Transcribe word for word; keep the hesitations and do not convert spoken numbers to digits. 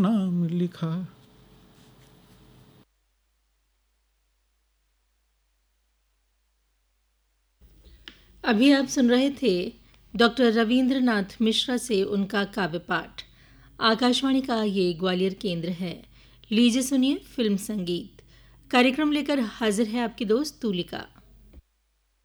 नाम लिखा। अभी आप सुन रहे थे डॉक्टर रविंद्रनाथ मिश्रा से उनका काव्य पाठ। आकाशवाणी का ये ग्वालियर केंद्र है। लीजिए सुनिए फिल्म संगीत। कार्यक्रम लेकर हाजिर है आपकी दोस्त तुलिका।